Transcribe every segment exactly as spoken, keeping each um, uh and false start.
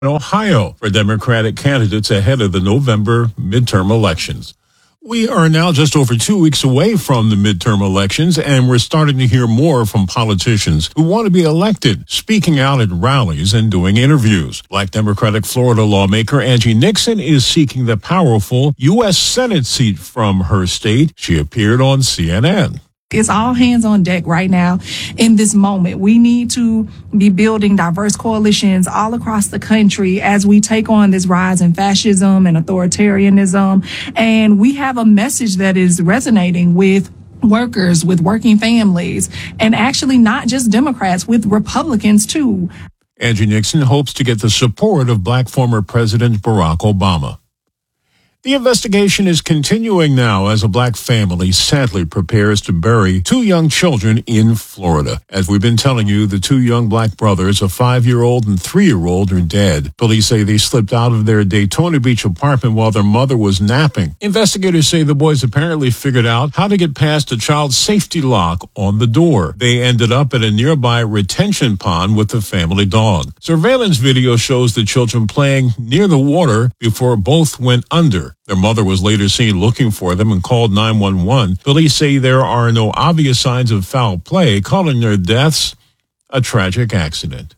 in Ohio for Democratic candidates ahead of the November midterm elections. We are now just over two weeks away from the midterm elections, and we're starting to hear more from politicians who want to be elected, speaking out at rallies and doing interviews. Black Democratic Florida lawmaker Angie Nixon is seeking the powerful U S Senate seat from her state. She appeared on C N N. It's all hands on deck right now in this moment. We need to be building diverse coalitions all across the country as we take on this rise in fascism and authoritarianism. And we have a message that is resonating with workers, with working families, and actually not just Democrats, with Republicans too. Angie Nixon hopes to get the support of Black former President Barack Obama. The investigation is continuing now as a Black family sadly prepares to bury two young children in Florida. As we've been telling you, the two young Black brothers, a five-year-old and three-year-old, are dead. Police say they slipped out of their Daytona Beach apartment while their mother was napping. Investigators say the boys apparently figured out how to get past a child safety lock on the door. They ended up at a nearby retention pond with the family dog. Surveillance video shows the children playing near the water before both went under. Their mother was later seen looking for them and called nine one one. Police say there are no obvious signs of foul play, calling their deaths a tragic accident.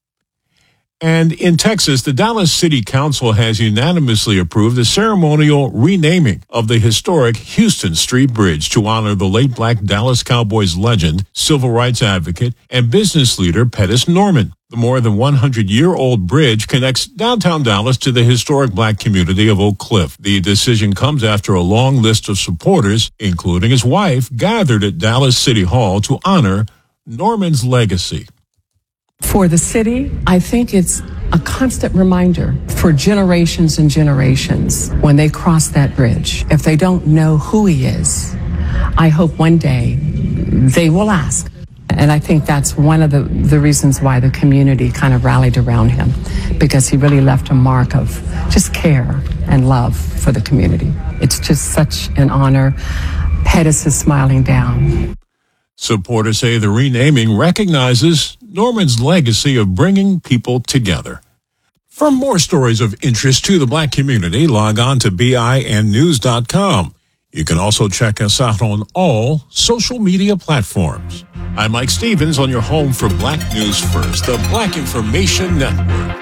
And in Texas, the Dallas City Council has unanimously approved the ceremonial renaming of the historic Houston Street Bridge to honor the late Black Dallas Cowboys legend, civil rights advocate, and business leader Pettis Norman. The more than one hundred year old bridge connects downtown Dallas to the historic Black community of Oak Cliff. The decision comes after a long list of supporters, including his wife, gathered at Dallas City Hall to honor Norman's legacy. For the city, I think it's a constant reminder for generations and generations when they cross that bridge. If they don't know who he is, I hope one day they will ask. And I think that's one of the, the reasons why the community kind of rallied around him, because he really left a mark of just care and love for the community. It's just such an honor. Pettis is smiling down. Supporters say the renaming recognizes Norman's legacy of bringing people together. For more stories of interest to the Black community, log on to B I N news dot com. You can also check us out on all social media platforms. I'm Mike Stevens on your home for Black News First, the Black Information Network.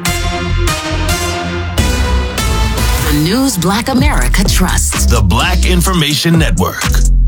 The News Black America trusts. The Black Information Network.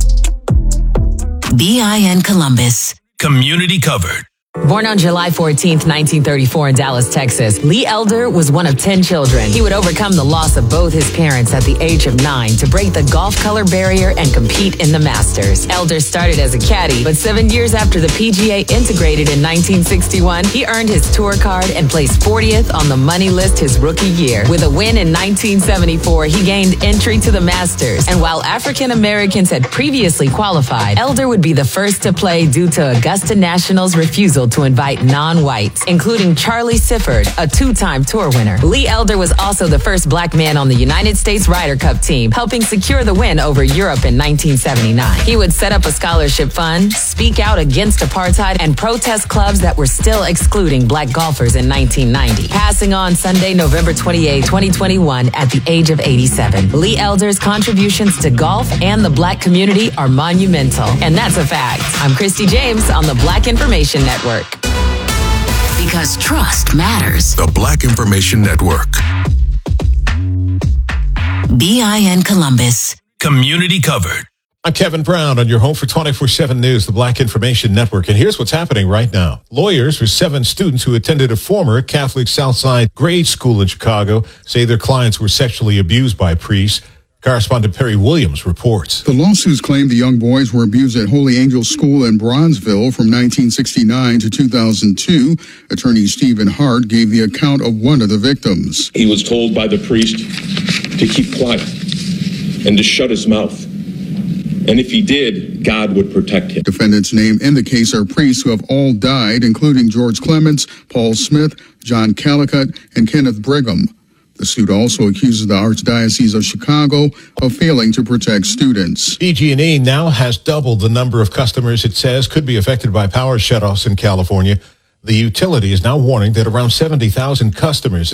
B I N Columbus. Community covered. Born on July fourteenth, nineteen thirty-four in Dallas, Texas, Lee Elder was one of ten children. He would overcome the loss of both his parents at the age of nine to break the golf color barrier and compete in the Masters. Elder started as a caddy, but seven years after the P G A integrated in nineteen sixty-one, he earned his tour card and placed fortieth on the money list his rookie year. With a win in nineteen seventy-four, he gained entry to the Masters. And while African Americans had previously qualified, Elder would be the first to play due to Augusta National's refusal to invite non-whites, including Charlie Sifford, a two-time tour winner. Lee Elder was also the first Black man on the United States Ryder Cup team, helping secure the win over Europe in nineteen seventy-nine. He would set up a scholarship fund, speak out against apartheid, and protest clubs that were still excluding Black golfers in nineteen ninety. Passing on Sunday, November twenty-eighth, twenty twenty-one, at the age of eighty-seven. Lee Elder's contributions to golf and the Black community are monumental. And that's a fact. I'm Christy James on the Black Information Network. Because trust matters. The Black Information Network. B I N Columbus. Community covered. I'm Kevin Brown on your home for twenty-four seven News, the Black Information Network. And here's what's happening right now. Lawyers for seven students who attended a former Catholic Southside grade school in Chicago say their clients were sexually abused by priests. Correspondent Perry Williams reports. The lawsuits claim the young boys were abused at Holy Angel School in Bronzeville from nineteen sixty-nine to two thousand two. Attorney Stephen Hart gave the account of one of the victims. He was told by the priest to keep quiet and to shut his mouth. And if he did, God would protect him. Defendants named in the case are priests who have all died, including George Clements, Paul Smith, John Callicutt, and Kenneth Brigham. The suit also accuses the Archdiocese of Chicago of failing to protect students. P G and E now has doubled the number of customers it says could be affected by power shutoffs in California. The utility is now warning that around seventy thousand customers